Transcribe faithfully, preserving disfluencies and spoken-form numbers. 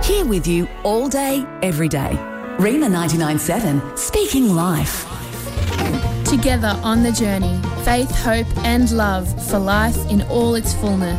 Here with you all day, every day. Rima ninety-nine point seven, speaking life. Together on the journey, faith, hope and love for life in all its fullness.